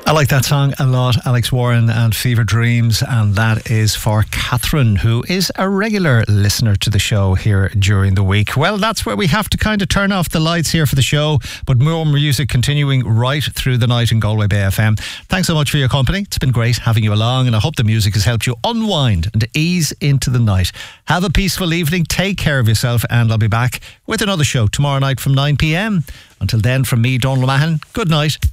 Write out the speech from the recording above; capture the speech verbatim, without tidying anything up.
I like that song a lot, Alex Warren and Fever Dreams, and that is for Catherine, who is a regular listener to the show here during the week. Well, that's where we have to kind of turn off the lights here for the show, but more music continuing right through the night in Galway Bay F M. Thanks so much for your company. It's been great having you along, and I hope the music has helped you unwind and ease into the night. Have a peaceful evening, take care of yourself, and I'll be back with another show tomorrow night from nine p.m. Until then, from me, Donald O'Mahon, good night.